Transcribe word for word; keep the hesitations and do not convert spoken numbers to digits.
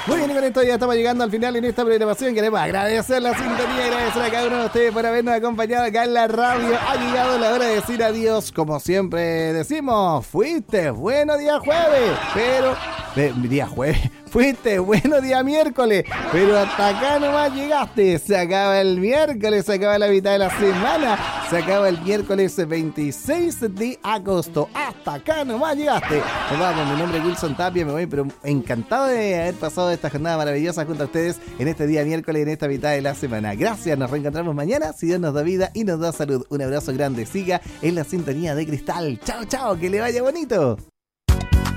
Muy bien, y con esto ya estamos llegando al final en esta programación. Queremos agradecer la sintonía y agradecer a cada uno de ustedes por habernos acompañado acá en la radio. Ha llegado la hora de decir adiós. Como siempre decimos, fuiste bueno día jueves, pero... Eh, día jueves. Fuiste bueno día miércoles, pero hasta acá nomás llegaste. Se acaba el miércoles, se acaba la mitad de la semana, se acaba el miércoles veintiséis de agosto. Hasta acá nomás llegaste. Nos vamos, mi nombre es Wilson Tapia, me voy, pero encantado de haber pasado esta jornada maravillosa junto a ustedes en este día miércoles, en esta mitad de la semana. Gracias, nos reencontramos mañana, si Dios nos da vida y nos da salud. Un abrazo grande, siga en la sintonía de Cristal. Chao, chao, que le vaya bonito.